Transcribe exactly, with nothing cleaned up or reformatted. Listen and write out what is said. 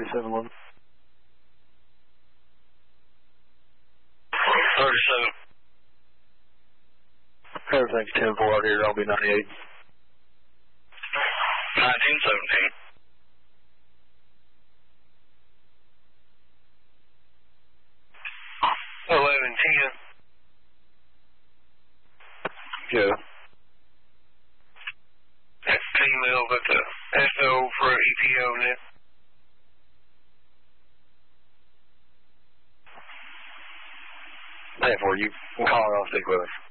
seven eleven. thirty-seven. Everything's ten four out here, I'll be ninety-eight. nineteen seventeen. eleven ten. Yeah. That's email with the S O for E P O net. ten four, you can call her, I'll stick with her.